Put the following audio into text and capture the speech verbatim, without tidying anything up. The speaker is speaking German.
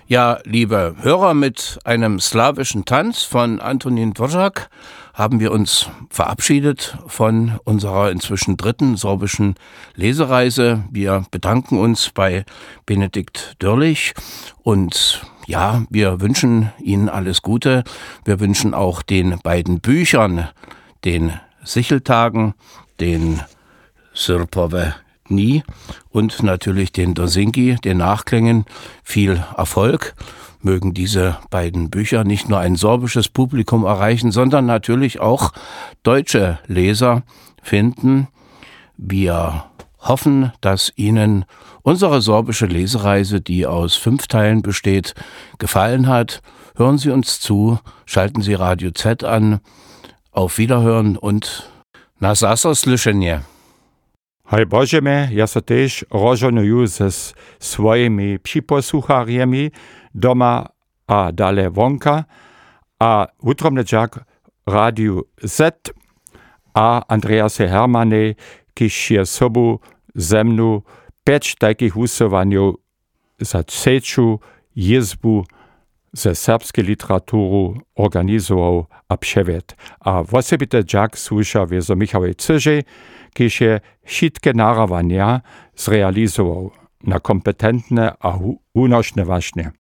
Ja, liebe Hörer, mit einem slawischen Tanz von Antonín Dvořák haben wir uns verabschiedet von unserer inzwischen dritten sorbischen Lesereise. Wir bedanken uns bei Benedikt Dörlich und ja, wir wünschen Ihnen alles Gute. Wir wünschen auch den beiden Büchern, den Sicheltagen, den Srpové dny und natürlich den Dožinky, den Nachklängen, viel Erfolg. Mögen diese beiden Bücher nicht nur ein sorbisches Publikum erreichen, sondern natürlich auch deutsche Leser finden. Wir hoffen, dass Ihnen unsere sorbische Lesereise, die aus fünf Teilen besteht, gefallen hat. Hören Sie uns zu, schalten Sie Radio Z an. Auf Wiederhören und na zase slyšenie. Hej Božeme, ja sa tež rozhonuju se svojimi připoslucháriemi doma a dale vonka a utromnečak Radio Z a Andrease Hermane, kiž je sobu ze mnu pět takých husovanjů za třeču jezbu ze serbske literaturu organizoval a převěd. A osobite jak sluša vězo Michałej Cyřej, kiž je všetké naravania zrealizoval na kompetentne a únošné vážne.